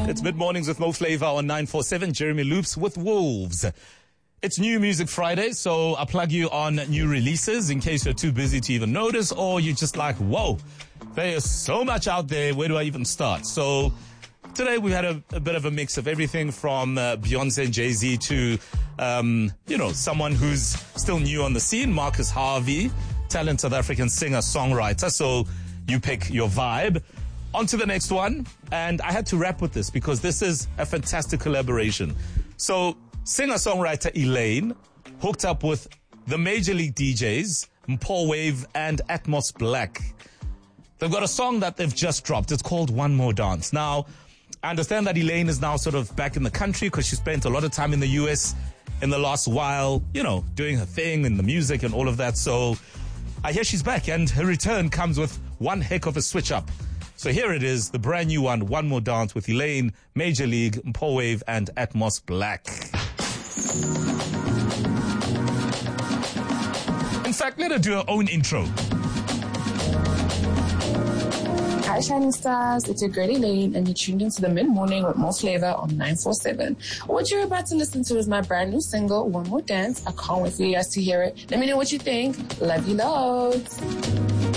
It's Mid Mornings with Mo Flava on 947. Jeremy Loops with Wolves. It's New Music Friday, so I'll plug you on new releases in case you're too busy to even notice, or you're just like, whoa, there is so much out there. Where do I even start? So today we had a bit of a mix of everything from Beyonce and Jay-Z to, someone who's still new on the scene, Marcus Harvey, talented South African singer-songwriter. So you pick your vibe. On to the next one. And I had to rap with this because this is a fantastic collaboration. So singer-songwriter Elaine hooked up with the major league DJs, Paul Wave and Atmos Black. They've got a song that they've just dropped. It's called One More Dance. Now, I understand that Elaine is now sort of back in the country because she spent a lot of time in the US in the last while, doing her thing in the music and all of that. So I hear she's back, and her return comes with one heck of a switch up. So here it is, the brand new one More Dance with Elaine, Major League, Paul Wave and Atmos Black. In fact, let her do her own intro. Hi Shining Stars, it's your girl Elaine and you're tuned into the Mid-Morning with Mo Flava on 947. What you're about to listen to is my brand new single, One More Dance. I can't wait for you guys to hear it. Let me know what you think. Love you loads.